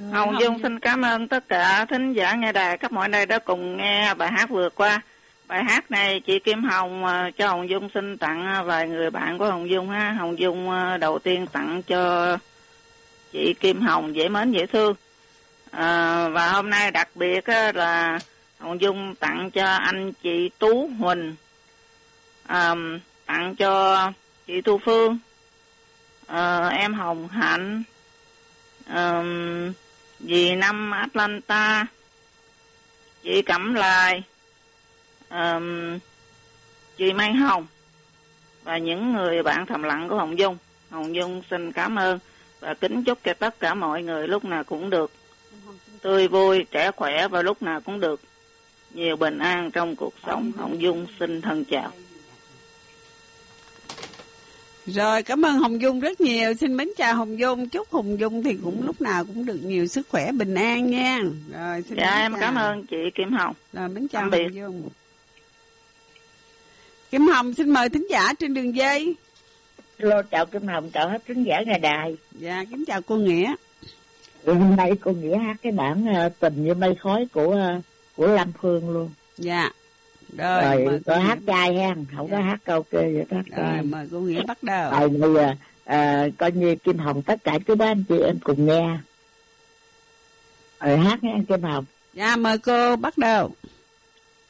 Hồng Dung xin cảm ơn tất cả thính giả nghe đài các mọi nơi đã cùng nghe bài hát vừa qua. Bài hát này chị Kim Hồng cho Hồng Dung xin tặng vài người bạn của Hồng Dung ha. Hồng Dung đầu tiên tặng cho chị Kim Hồng dễ mến dễ thương. Và hôm nay đặc biệt là Hồng Dung tặng cho anh chị Tú Huỳnh, tặng cho chị Thu Phương, em Hồng Hạnh, dì Năm Atlanta, chị Cẩm Lài, chị Mai Hồng và những người bạn thầm lặng của Hồng Dung. Hồng Dung xin cảm ơn và kính chúc cho tất cả mọi người lúc nào cũng được tươi vui, trẻ khỏe và lúc nào cũng được nhiều bình an trong cuộc sống. Hồng Dung xin thân chào. Rồi, cảm ơn Hồng Dung rất nhiều. Xin mến chào Hồng Dung. Chúc Hồng Dung thì cũng lúc nào cũng được nhiều sức khỏe, bình an nha. Rồi, xin dạ em chào. Cảm ơn chị Kim Hồng. Rồi, mến chào Hồng Dung. Kim Hồng xin mời thính giả trên đường dây. Hello, chào Kim Hồng, chào hết thính giả nghe đài. Dạ, kính chào cô Nghĩa. Hôm nay cô Nghĩa hát cái bản Tình Như Mây Khói của Lâm Phương luôn. Dạ. Rồi có hát trai ha, không có hát karaoke vậy đó. Rồi mời cô Nghĩa bắt đầu. Rồi bây giờ coi như Kim Hồng tất cả chú bác anh chị em cùng nghe. Rồi hát nghe Kim Hồng. Dạ mời cô bắt đầu.